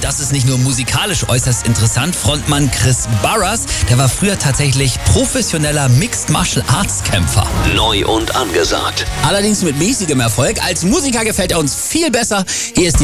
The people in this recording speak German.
Und das ist nicht nur musikalisch äußerst interessant. Frontmann Chris Barras, der war früher tatsächlich professioneller Mixed Martial Arts Kämpfer. Neu und angesagt. Allerdings mit mäßigem Erfolg. Als Musiker gefällt er uns viel besser. Hier ist die